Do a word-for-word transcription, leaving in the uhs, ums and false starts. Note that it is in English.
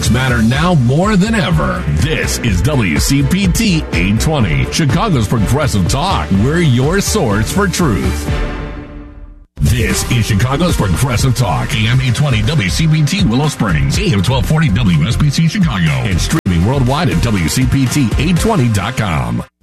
Facts matter now more than ever. This is W C P T eight twenty, Chicago's Progressive Talk. We're your source for truth. This is Chicago's Progressive Talk, A M eight twenty W C P T Willow Springs, A M twelve forty W S B C Chicago, and streaming worldwide at W C P T eight twenty dot com.